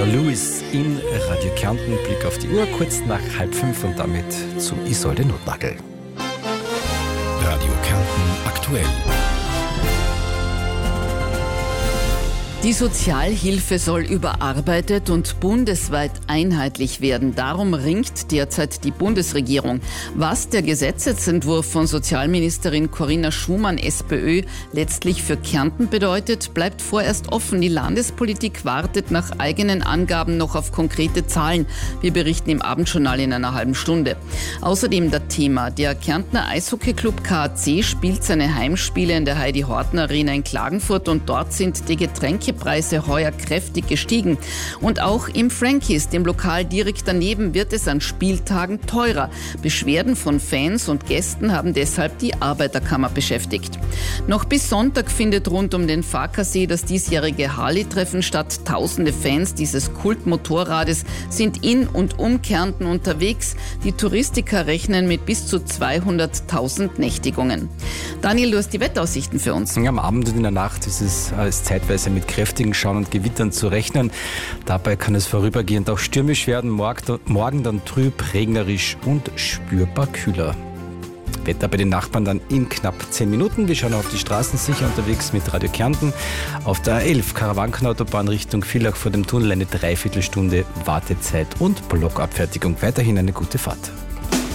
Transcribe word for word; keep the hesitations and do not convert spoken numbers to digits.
Leona Lewis in Radio Kärnten. Blick auf die Uhr, kurz nach halb fünf und damit zu Isolde Notnagel. Radio Kärnten aktuell. Die Sozialhilfe soll überarbeitet und bundesweit einheitlich werden. Darum ringt derzeit die Bundesregierung. Was der Gesetzesentwurf von Sozialministerin Corinna Schumann, SPÖ, letztlich für Kärnten bedeutet, bleibt vorerst offen. Die Landespolitik wartet nach eigenen Angaben noch auf konkrete Zahlen. Wir berichten im Abendjournal in einer halben Stunde. Außerdem das Thema. Der Kärntner Eishockeyclub K A C spielt seine Heimspiele in der Heidi-Horten-Arena in Klagenfurt und dort sind die Getränke Preise heuer kräftig gestiegen. Und auch im Frankies, dem Lokal direkt daneben, wird es an Spieltagen teurer. Beschwerden von Fans und Gästen haben deshalb die Arbeiterkammer beschäftigt. Noch bis Sonntag findet rund um den Farkasee das diesjährige Harley-Treffen statt. Tausende Fans dieses Kultmotorrades sind in und um Kärnten unterwegs. Die Touristiker rechnen mit bis zu zweihunderttausend Nächtigungen. Daniel, du hast die Wettaussichten für uns. Am Abend und in der Nacht ist es als zeitweise mit kräftigen Schauern und Gewittern zu rechnen. Dabei kann es vorübergehend auch stürmisch werden. Morgen dann trüb, regnerisch und spürbar kühler. Wetter bei den Nachbarn dann in knapp zehn Minuten. Wir schauen auf die Straßen, sicher unterwegs mit Radio Kärnten. Auf der A elf Karawankenautobahn Richtung Villach vor dem Tunnel eine Dreiviertelstunde Wartezeit und Blockabfertigung. Weiterhin eine gute Fahrt.